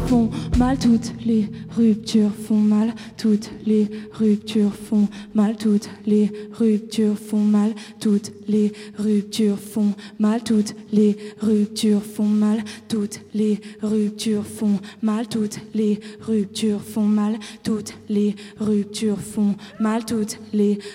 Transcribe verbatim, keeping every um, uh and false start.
font mal, toutes les ruptures font mal, toutes les ruptures font mal, toutes les ruptures font mal, toutes les ruptures font mal, toutes les ruptures font mal, toutes les ruptures font mal, toutes les ruptures font mal, toutes les ruptures font mal, toutes les